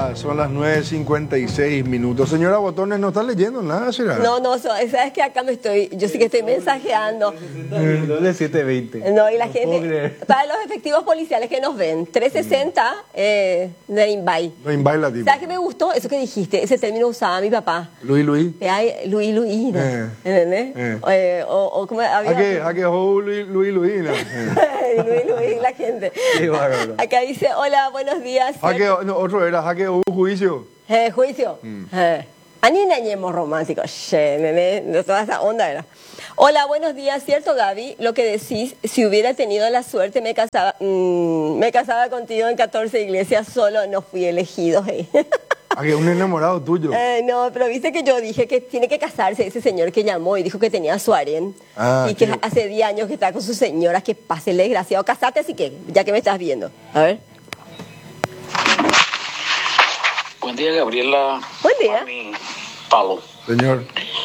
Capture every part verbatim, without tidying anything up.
las, son las nueve cincuenta y seis minutos. Señora Botones, ¿no está leyendo nada, será? No, no, so, sabes que acá me estoy, yo sí que estoy mensajeando. De siete veinte. No, y la gente, para los efectivos policiales que nos ven, trescientos sesenta, eh, Nerimbay. Nerimbay la tipo. ¿Sabes qué me gustó? Eso que dijiste, ese término usaba mi papá. Luis Luis. Ay, Luis Luis, ¿no? Eh. ¿Entendés? Eh. Eh, o, o como había... ¿A qué? ¿A qué? Oh, Luis Luis, Luis, ¿no? Eh. Luis Luis, la gente. Qué bárbaro. Acá dice, hola, buenos días. ¿A qué? No, otro era, ¿a qué hubo juicio? Eh, juicio. Mm. Eh. Ani nañemos romántico, che, nene, de toda esa onda era. Hola, buenos días, ¿cierto, Gaby? Lo que decís, si hubiera tenido la suerte, me casaba, mmm, me casaba contigo en catorce iglesias, solo no fui elegido. Hey. ¿A qué? ¿Un enamorado tuyo? Eh, no, pero viste que yo dije que tiene que casarse ese señor que llamó y dijo que tenía su harén. Ah, y que qué... hace diez años que está con su señora, que pase el desgraciado. Casate así que, ya que me estás viendo. A ver. Buen día, Gabriela. Buen día. Mami, Pablo. Señor.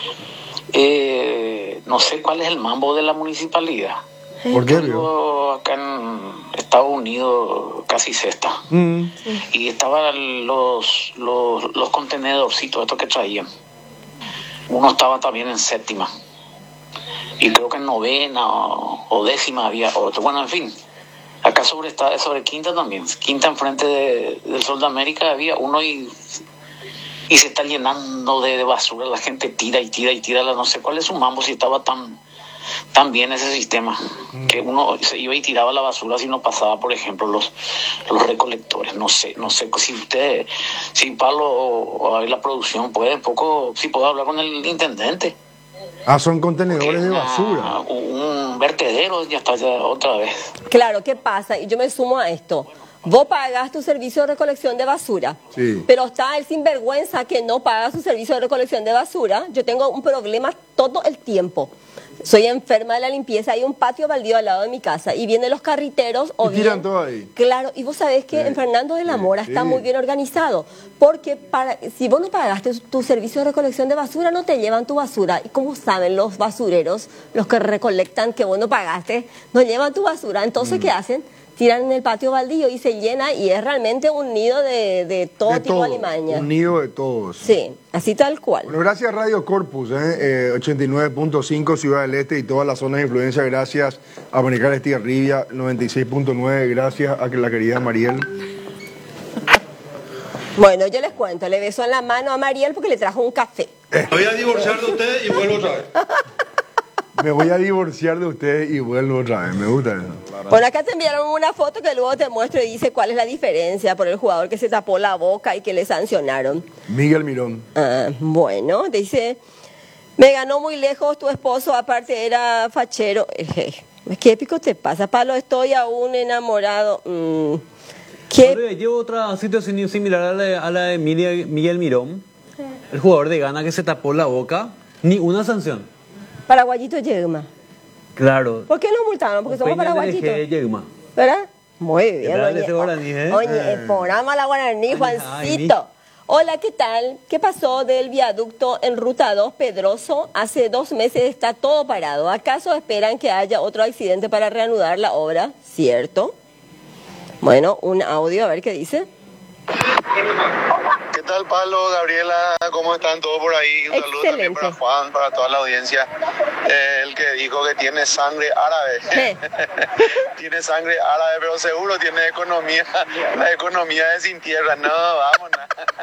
Eh, no sé cuál es el mambo de la municipalidad. ¿Por qué, Yo acá en Estados Unidos casi sexta. Mm. Y estaban los, los, los contenedorcitos, estos que traían. Uno estaba también en séptima. Y creo que en novena o, o décima había otro. Bueno, en fin. Acá sobre, está, sobre Quinta también. Quinta enfrente de, del Sol de América había uno y, y se está llenando de, de basura. La gente tira y tira y tira. La, no sé cuál es su mambo, si estaba tan, tan bien ese sistema. Mm. Que uno se iba y tiraba la basura si no pasaba, por ejemplo, los, los recolectores. No sé, no sé si usted, si Pablo o, o la producción puede un poco, si puedo hablar con el intendente. Ah, son contenedores de basura. Un vertedero, ya está ya otra vez. Claro, ¿qué pasa? Y yo me sumo a esto. Vos pagás tu servicio de recolección de basura, sí. Pero está el sinvergüenza que no paga su servicio de recolección de basura. Yo tengo un problema todo el tiempo. Soy enferma de la limpieza, hay un patio baldío al lado de mi casa y vienen los carriteros o y tiran bien, todo ahí. Claro, y vos sabés que sí. En Fernando de la Mora sí. Está muy bien organizado, porque para, si vos no pagaste tu servicio de recolección de basura, no te llevan tu basura. ¿Y cómo saben los basureros, los que recolectan que vos no pagaste, no llevan tu basura? Entonces, mm. ¿qué hacen? Tiran en el patio baldío y se llena y es realmente un nido de, de todo de tipo todo, de alimaña. Un nido de todos. Sí, así tal cual. Bueno, gracias a Radio Corpus, eh, eh, ochenta y nueve punto cinco Ciudad del Este y todas las zonas de influencia. Gracias a Bonicar Estigarribia, noventa y seis punto nueve. Gracias a la querida Mariel. Bueno, yo les cuento, le besó en la mano a Mariel porque le trajo un café. Eh. Voy a divorciar de usted y vuelvo otra vez. Me voy a divorciar de usted y vuelvo otra vez. Me gusta eso. Bueno, acá te enviaron una foto que luego te muestro y dice cuál es la diferencia por el jugador que se tapó la boca y que le sancionaron. Miguel Mirón. Ah, bueno, dice, me ganó muy lejos tu esposo, aparte era fachero. ¿Qué épico te pasa, Pablo? Estoy aún enamorado. Mm. ¿Qué? Yo llevo otra situación similar a la, a la de Miguel Mirón, el jugador de Ghana que se tapó la boca, ni una sanción. Paraguayito Yegma. Claro. ¿Por qué nos multaron? Porque somos paraguayitos. Yegma. ¿Verdad? Muy bien. Oye, ese guaraní, ¿eh? Oye, el programa La Guaraní, Juancito. Hola, ¿qué tal? ¿Qué pasó del viaducto en Ruta dos, Pedroso? Hace dos meses está todo parado. ¿Acaso esperan que haya otro accidente para reanudar la obra? ¿Cierto? Bueno, un audio, a ver qué dice. ¿Qué tal, Pablo, Gabriela? ¿Cómo están todos por ahí? Un saludo también para Juan, para toda la audiencia. Eh, el que dijo que tiene sangre árabe. Tiene sangre árabe, pero seguro tiene economía, la economía de sin tierra. No, vámonos.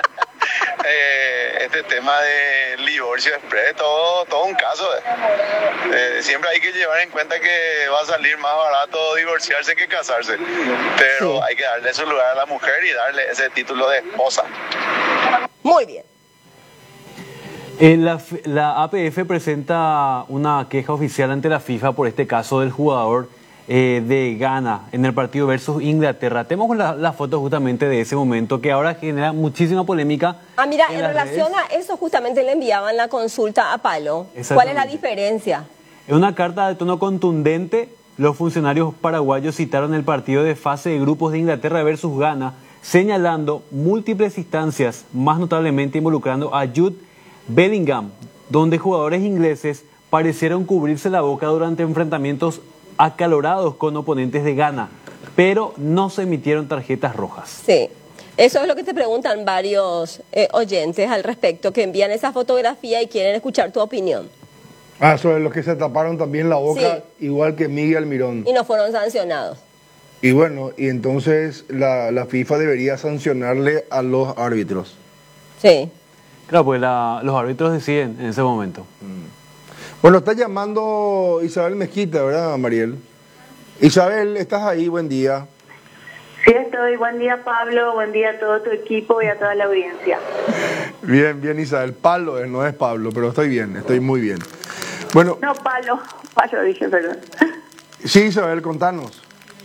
Eh, este tema de divorcio express, todo, todo un caso. Eh, siempre hay que llevar en cuenta que va a salir más barato divorciarse que casarse, pero sí. Hay que darle su lugar a la mujer y darle ese título de esposa. Muy bien. Eh, la, la A P F presenta una queja oficial ante la FIFA por este caso del jugador eh, de Ghana en el partido versus Inglaterra. Tenemos la, la foto justamente de ese momento que ahora genera muchísima polémica. Ah, mira, en, en relación redes. a eso justamente le enviaban la consulta a Palo. ¿Cuál es la diferencia? En una carta de tono contundente, los funcionarios paraguayos citaron el partido de fase de grupos de Inglaterra versus Ghana, señalando múltiples instancias, más notablemente involucrando a Jude Bellingham, donde jugadores ingleses parecieron cubrirse la boca durante enfrentamientos acalorados con oponentes de Ghana, pero no se emitieron tarjetas rojas. Sí. Eso es lo que te preguntan varios eh, oyentes al respecto, que envían esa fotografía y quieren escuchar tu opinión. Ah, sobre los que se taparon también la boca, Sí. igual que Miguel Mirón. Y no fueron sancionados. Y bueno, y entonces la, la FIFA debería sancionarle a los árbitros. Sí. Claro, pues la, los árbitros deciden en ese momento. Bueno, está llamando Isabel Mezquita, ¿verdad, Mariel? Isabel, ¿estás ahí? Buen día. Sí, estoy. Buen día, Pablo. Buen día a todo tu equipo y a toda la audiencia. Bien, bien, Isabel. Pablo, eh, no es Pablo, pero estoy bien, estoy muy bien. Bueno. No, Pablo. Pablo dije, perdón. Sí, Isabel, contanos.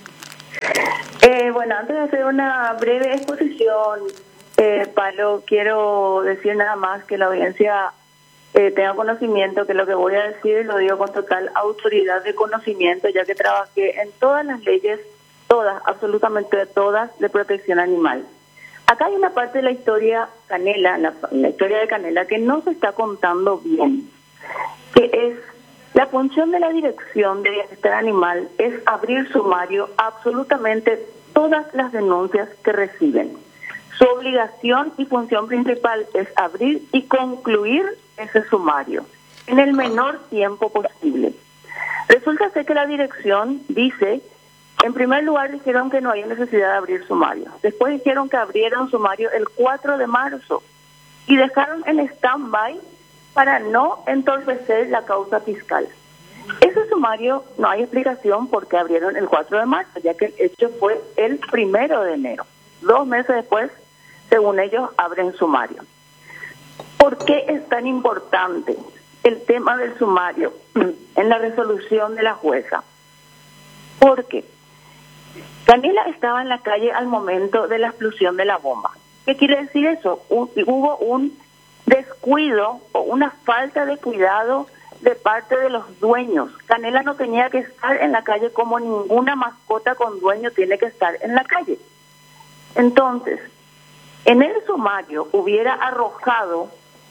Eh, bueno, antes de hacer una breve exposición, eh, Pablo, quiero decir nada más que la audiencia eh, tenga conocimiento que lo que voy a decir lo digo con total autoridad de conocimiento, ya que trabajé en todas las leyes, todas, absolutamente todas, de protección animal. Acá hay una parte de la historia Canela, la, la historia de Canela, que no se está contando bien, que es la función de la Dirección de Bienestar Animal es abrir sumario a absolutamente todas las denuncias que reciben. Su obligación y función principal es abrir y concluir ese sumario en el menor tiempo posible. Resulta ser que la dirección dice, en primer lugar dijeron que no había necesidad de abrir sumario. Después dijeron que abrieron sumario el cuatro de marzo y dejaron en stand-by para no entorpecer la causa fiscal. Ese sumario no hay explicación por qué abrieron el cuatro de marzo, ya que el hecho fue el primero de enero. Dos meses después, según ellos, abren sumario. ¿Por qué es tan importante el tema del sumario en la resolución de la jueza? Porque Canela estaba en la calle al momento de la explosión de la bomba. ¿Qué quiere decir eso? Un, hubo un descuido o una falta de cuidado de parte de los dueños. Canela no tenía que estar en la calle como ninguna mascota con dueño tiene que estar en la calle. Entonces, en el sumario hubiera arrojado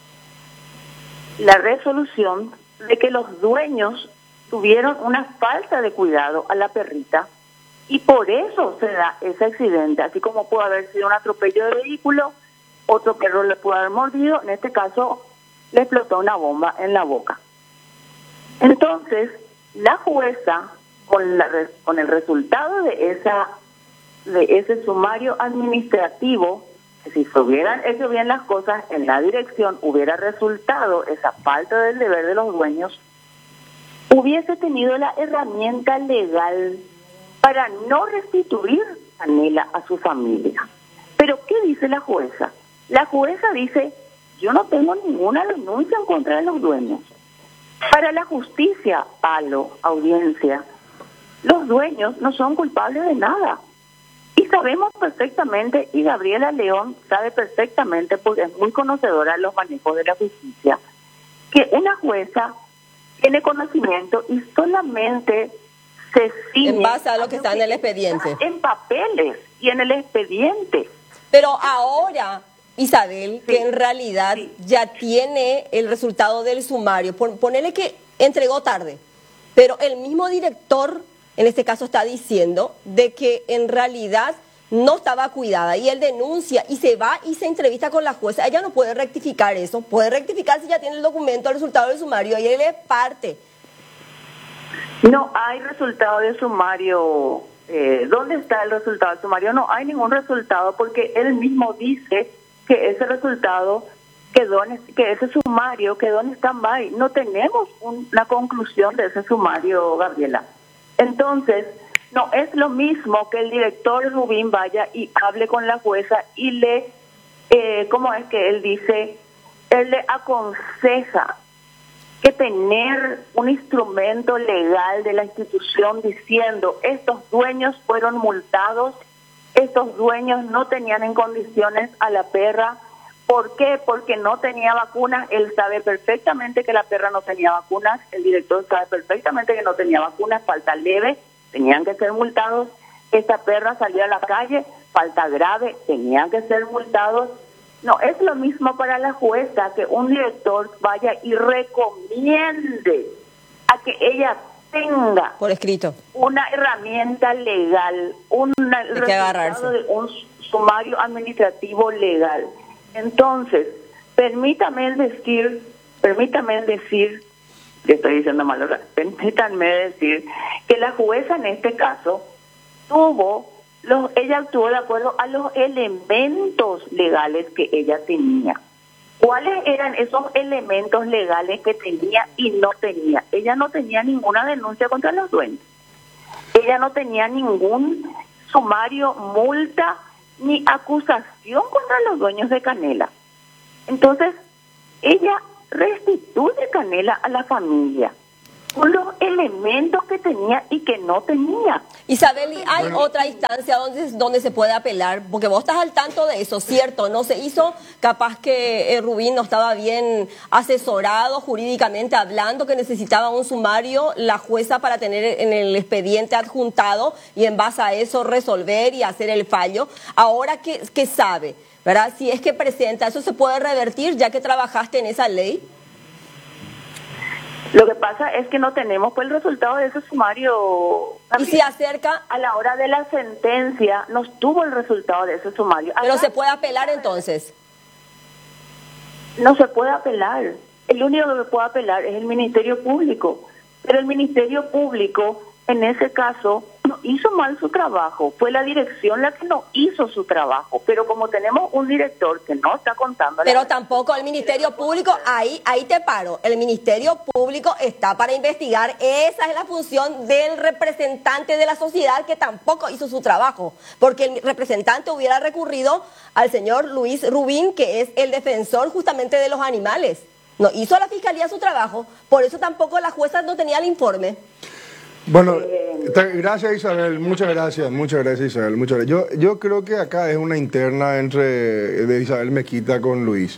la resolución de que los dueños tuvieron una falta de cuidado a la perrita y por eso se da ese accidente, así como pudo haber sido un atropello de vehículo, otro perro le pudo haber mordido, en este caso le explotó una bomba en la boca. Entonces, la jueza, con, la, con el resultado de esa de ese sumario administrativo, que si se hubieran hecho bien las cosas en la dirección, hubiera resultado esa falta del deber de los dueños, hubiese tenido la herramienta legal para no restituir a Canela a su familia. Pero, ¿qué dice la jueza? La jueza dice, yo no tengo ninguna denuncia en contra de los dueños. Para la justicia, Palo, audiencia, los dueños no son culpables de nada. Y sabemos perfectamente, y Gabriela León sabe perfectamente, porque es muy conocedora de los manejos de la justicia, que una jueza tiene conocimiento y solamente se ciñe en base a lo que está en el expediente. En papeles y en el expediente. Pero ahora, Isabel, sí, que en realidad sí. ya tiene el resultado del sumario, Pon, ponele que entregó tarde, pero el mismo director, en este caso, está diciendo de que en realidad no estaba cuidada y él denuncia y se va y se entrevista con la jueza. Ella no puede rectificar eso, puede rectificar si ya tiene el documento, el resultado del sumario, y él es parte. No hay resultado de sumario. Eh, ¿Dónde está el resultado del sumario? No hay ningún resultado porque él mismo dice que ese resultado quedó en, que ese sumario quedó en stand-by. No tenemos un, una conclusión de ese sumario, Gabriela. Entonces, no es lo mismo que el director Rubín vaya y hable con la jueza y le, eh, ¿cómo es que él dice? Él le aconseja que tener un instrumento legal de la institución diciendo estos dueños fueron multados, estos dueños no tenían en condiciones a la perra. ¿Por qué? Porque no tenía vacunas. Él sabe perfectamente que la perra no tenía vacunas, el director sabe perfectamente que no tenía vacunas, falta leve, tenían que ser multados. Esta perra salió a la calle, falta grave, tenían que ser multados. No, es lo mismo para la jueza que un director vaya y recomiende a que ella tenga por escrito una herramienta legal, una, el resultado de un sumario administrativo legal. Entonces, permítame decir, permítame decir, le estoy diciendo mal, ¿verdad? Permítanme decir que la jueza en este caso tuvo, los, ella actuó de acuerdo a los elementos legales que ella tenía. ¿Cuáles eran esos elementos legales que tenía y no tenía? Ella no tenía ninguna denuncia contra los dueños. Ella no tenía ningún sumario, multa, ni acusación contra los dueños de Canela. Entonces, ella restituye Canela a la familia con los elementos que tenía y que no tenía. Isabel, ¿hay bueno, otra instancia donde, donde se puede apelar? Porque vos estás al tanto de eso, ¿cierto? No se hizo, capaz que eh, Rubín no estaba bien asesorado jurídicamente hablando, que necesitaba un sumario, la jueza para tener en el expediente adjuntado y en base a eso resolver y hacer el fallo. Ahora, ¿qué, qué sabe? ¿Verdad? Si es que presenta, ¿eso se puede revertir ya que trabajaste en esa ley? Lo que pasa es que no tenemos pues el resultado de ese sumario. ¿Y si acerca? A la hora de la sentencia nos tuvo el resultado de ese sumario. ¿Pero acá se puede apelar entonces? No se puede apelar. El único que puede apelar es el Ministerio Público. Pero el Ministerio Público, en ese caso, no hizo mal su trabajo. Fue la dirección la que no hizo su trabajo. Pero como tenemos un director que no está contando... Pero la... tampoco el Ministerio Público, ahí ahí te paro. El Ministerio Público está para investigar. Esa es la función del representante de la sociedad que tampoco hizo su trabajo. Porque el representante hubiera recurrido al señor Luis Rubín, que es el defensor justamente de los animales. No hizo la Fiscalía su trabajo. Por eso tampoco la jueza no tenía el informe. Bueno, gracias Isabel, muchas gracias, muchas gracias Isabel, muchas gracias. Yo, yo creo que acá es una interna entre de Isabel Mezquita con Luis.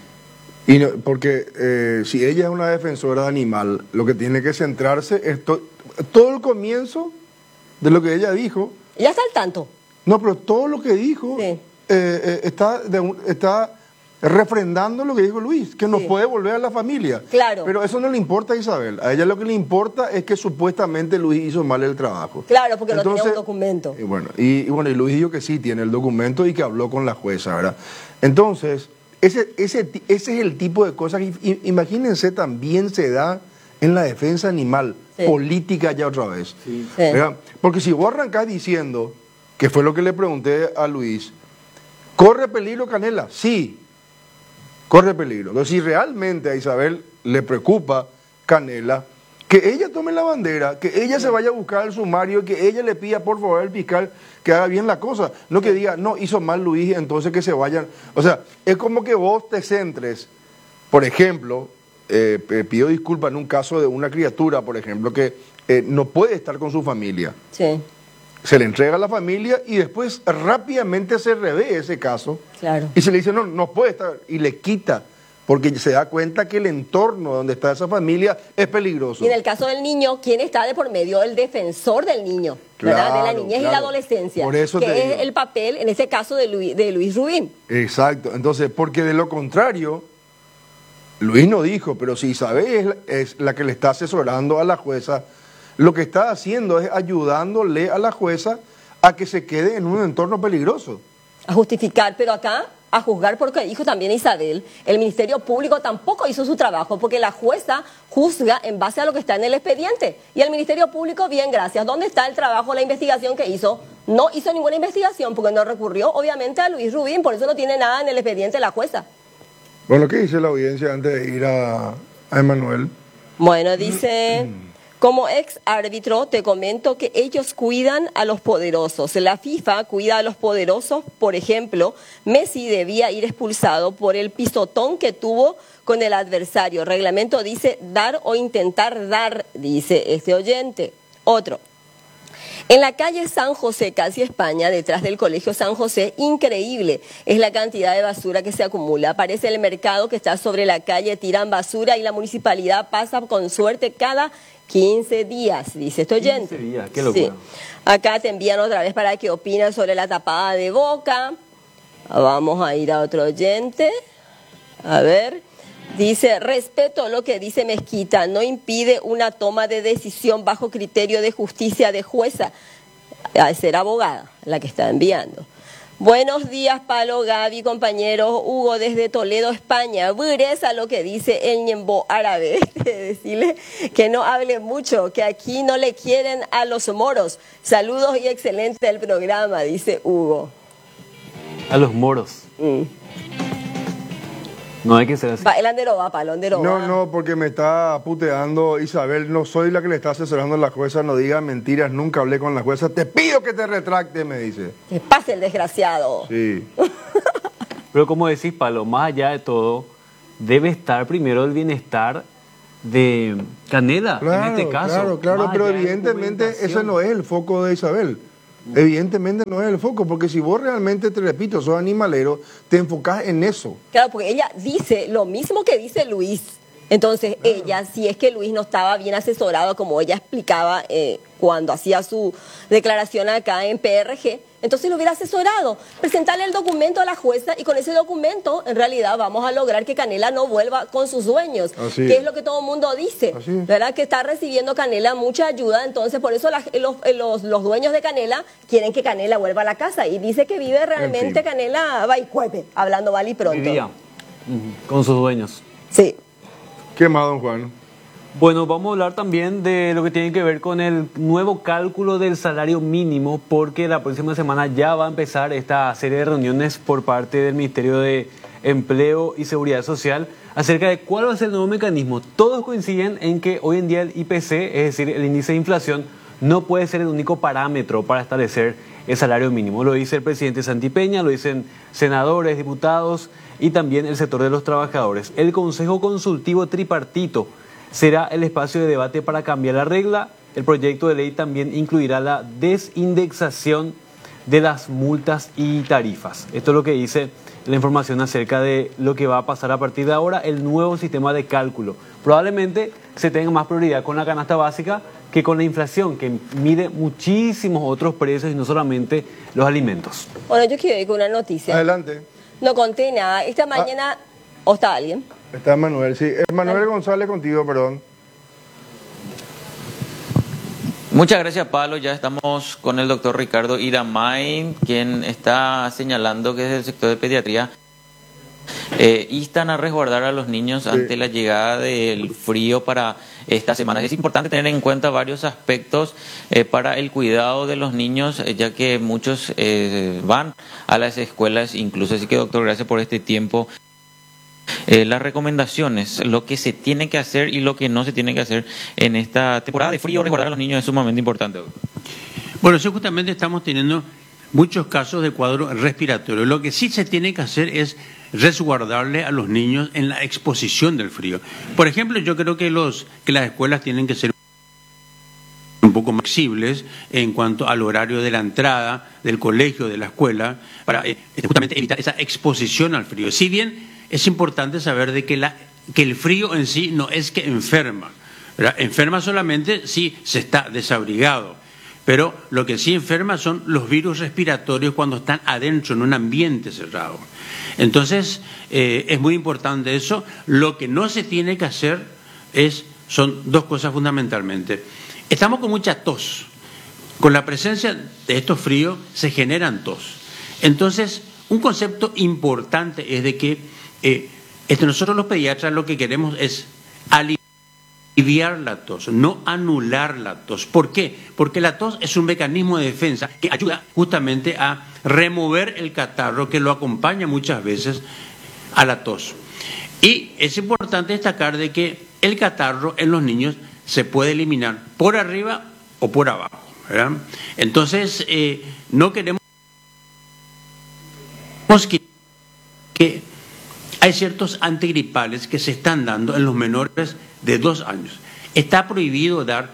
Y no, porque eh, si ella es una defensora de animal, lo que tiene que centrarse es to, todo el comienzo de lo que ella dijo. ¿Ya está al tanto? No, pero todo lo que dijo sí. eh, eh, está, de, está refrendando lo que dijo Luis, que nos sí. puede volver a la familia. Claro. Pero eso no le importa a Isabel. A ella lo que le importa es que supuestamente Luis hizo mal el trabajo. Claro, porque Entonces, no tenía un documento. Y bueno, y, y bueno, y Luis dijo que sí tiene el documento y que habló con la jueza, ¿verdad? Entonces, ese, ese, ese es el tipo de cosas que, imagínense, también se da en la defensa animal, sí. política ya otra vez. Sí. ¿verdad? Porque si vos arrancás diciendo, que fue lo que le pregunté a Luis, ¿corre peligro Canela? Sí. Corre peligro. Entonces, si realmente a Isabel le preocupa Canela, que ella tome la bandera, que ella se vaya a buscar el sumario, que ella le pida por favor al fiscal que haga bien la cosa. No que diga, no, hizo mal Luis, entonces que se vayan. O sea, es como que vos te centres, por ejemplo, eh, pido disculpas en un caso de una criatura, por ejemplo, que eh, no puede estar con su familia. Sí. Se le entrega a la familia y después rápidamente se revé ese caso. Claro. Y se le dice, no, no puede estar. Y le quita, porque se da cuenta que el entorno donde está esa familia es peligroso. Y en el caso del niño, ¿quién está de por medio? El defensor del niño, claro, ¿verdad? De la niñez claro. y la adolescencia. Por eso que te es digo. el papel, en ese caso, de Luis, de Luis Rubín. Exacto. Entonces, porque de lo contrario, Luis no dijo, pero si Isabel es, es la que le está asesorando a la jueza, lo que está haciendo es ayudándole a la jueza a que se quede en un entorno peligroso. A justificar, pero acá, a juzgar porque dijo también Isabel, el Ministerio Público tampoco hizo su trabajo, porque la jueza juzga en base a lo que está en el expediente. Y el Ministerio Público, bien, gracias. ¿Dónde está el trabajo, la investigación que hizo? No hizo ninguna investigación, porque no recurrió, obviamente, a Luis Rubín, por eso no tiene nada en el expediente de la jueza. Bueno, ¿qué dice la audiencia antes de ir a, a Emanuel? Bueno, dice... Como ex árbitro, te comento que ellos cuidan a los poderosos. La FIFA cuida a los poderosos. Por ejemplo, Messi debía ir expulsado por el pisotón que tuvo con el adversario. El reglamento dice dar o intentar dar, dice este oyente. Otro. En la calle San José, casi España, detrás del Colegio San José, increíble es la cantidad de basura que se acumula. Parece el mercado que está sobre la calle, tiran basura y la municipalidad pasa con suerte cada quince días, dice este oyente. quince días, qué locura. Sí. Acá te envían otra vez para que opinen sobre la tapada de boca. Vamos a ir a otro oyente. A ver. Dice, respeto lo que dice Mezquita, no impide una toma de decisión bajo criterio de justicia de jueza. A ser abogada la que está enviando. Buenos días, Palo, Gaby, compañeros. Hugo desde Toledo, España. Bureza lo que dice el ñembo árabe. Decirle que no hable mucho, que aquí no le quieren a los moros. Saludos y excelente el programa, dice Hugo. A los moros. Mm. No hay que ser así. Va, el andero va, Palo, andero va. No, no, porque me está puteando Isabel. No soy la que le está asesorando a la jueza. No diga mentiras. Nunca hablé con la jueza. Te pido que te retracte, me dice. Que pase el desgraciado. Sí. Pero como decís, Palo, más allá de todo, debe estar primero el bienestar de Canela, claro, en este caso. Claro, claro, pero evidentemente ese no es el foco de Isabel. Evidentemente no es el foco, porque si vos realmente, te repito, sos animalero, te enfocás en eso. Claro, porque ella dice lo mismo que dice Luis. Entonces, claro. ella, si es que Luis no estaba bien asesorado, como ella explicaba eh, cuando hacía su declaración acá en P R G, entonces lo hubiera asesorado. Presentarle el documento a la jueza y con ese documento, en realidad, vamos a lograr que Canela no vuelva con sus dueños, Así que es. es lo que todo el mundo dice, Así ¿verdad? Que está recibiendo Canela mucha ayuda, entonces por eso la, los, los, los dueños de Canela quieren que Canela vuelva a la casa y dice que vive realmente en fin. Canela Baicuepe, hablando mal y pronto. Vivía uh-huh. con sus dueños. Sí. ¿Qué más, don Juan? Bueno, vamos a hablar también de lo que tiene que ver con el nuevo cálculo del salario mínimo, porque la próxima semana ya va a empezar esta serie de reuniones por parte del Ministerio de Empleo y Seguridad Social acerca de cuál va a ser el nuevo mecanismo. Todos coinciden en que hoy en día el I P C, es decir, el índice de inflación, no puede ser el único parámetro para establecer el salario mínimo. Lo dice el presidente Santipeña, lo dicen senadores, diputados y también el sector de los trabajadores. El Consejo Consultivo Tripartito será el espacio de debate para cambiar la regla. El proyecto de ley también incluirá la desindexación de las multas y tarifas. Esto es lo que dice la información acerca de lo que va a pasar a partir de ahora, el nuevo sistema de cálculo. Probablemente se tenga más prioridad con la canasta básica que con la inflación, que mide muchísimos otros precios y no solamente los alimentos. Bueno, yo quiero ir con una noticia. Adelante. No conté nada. Esta mañana... Ah. ¿O está alguien? Está Manuel, sí. Manuel González contigo, perdón. Muchas gracias, Pablo. Ya estamos con el doctor Ricardo Iramay, quien está señalando que desde el sector de pediatría eh, instan a resguardar a los niños sí. ante la llegada del frío para esta semana. Es importante tener en cuenta varios aspectos eh, para el cuidado de los niños, eh, ya que muchos eh, van a las escuelas incluso. Así que, doctor, gracias por este tiempo. Eh, las recomendaciones, lo que se tiene que hacer y lo que no se tiene que hacer en esta temporada de frío, recordar a los niños es sumamente importante. Bueno, sí, justamente estamos teniendo muchos casos de cuadro respiratorio. Lo que sí se tiene que hacer es resguardarle a los niños en la exposición del frío. Por ejemplo, yo creo que, los, que las escuelas tienen que ser un poco más flexibles en cuanto al horario de la entrada del colegio, de la escuela, para eh, justamente evitar esa exposición al frío. Si bien es importante saber de que, la, que el frío en sí no es que enferma, ¿verdad? Enferma solamente si se está desabrigado, pero lo que sí enferma son los virus respiratorios cuando están adentro en un ambiente cerrado. Entonces, eh, es muy importante eso. Lo que no se tiene que hacer es, son dos cosas fundamentalmente. Estamos con mucha tos. Con la presencia de estos fríos se generan tos. Entonces, un concepto importante es de que Eh, este, nosotros los pediatras lo que queremos es aliviar la tos, no anular la tos. ¿Por qué? Porque la tos es un mecanismo de defensa que ayuda justamente a remover el catarro que lo acompaña muchas veces a la tos. Y es importante destacar de que el catarro en los niños se puede eliminar por arriba o por abajo, ¿verdad? Entonces, eh, no queremos que, que hay ciertos antigripales que se están dando en los menores de dos años. Está prohibido dar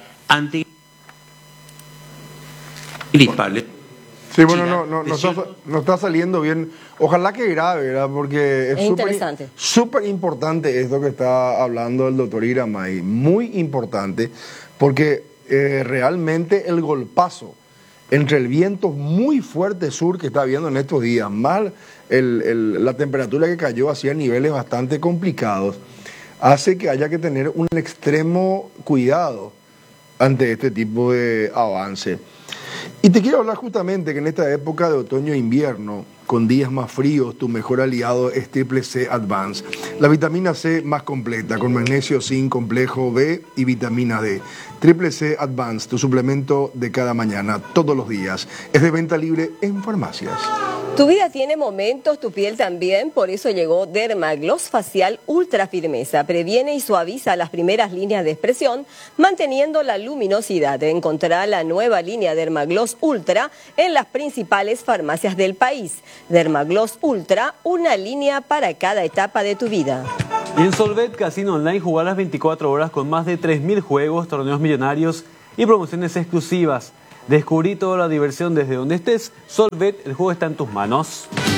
antigripales. Sí, bueno, no, no, no, está, no está saliendo bien. Ojalá que grave, ¿verdad? Porque es, es súper interesante. Súper importante esto que está hablando el doctor Iramay. Muy importante, porque eh, realmente el golpazo entre el viento muy fuerte sur que está habiendo en estos días, más el, el, la temperatura que cayó hacia niveles bastante complicados, hace que haya que tener un extremo cuidado ante este tipo de avance. Y te quiero hablar justamente que en esta época de otoño e invierno, con días más fríos, tu mejor aliado es Triple C Advance. La vitamina C más completa, con magnesio, zinc, complejo B y vitamina D. Triple C Advance, tu suplemento de cada mañana, todos los días. Es de venta libre en farmacias. Tu vida tiene momentos, tu piel también, por eso llegó Dermagloss Facial Ultra Firmeza. Previene y suaviza las primeras líneas de expresión, manteniendo la luminosidad. Encontrará la nueva línea Dermagloss Ultra en las principales farmacias del país. Dermagloss Ultra, una línea para cada etapa de tu vida. En Solvet Casino Online jugá las veinticuatro horas con más de tres mil juegos, torneos millonarios y promociones exclusivas. Descubrí toda la diversión desde donde estés. Solvet, el juego está en tus manos.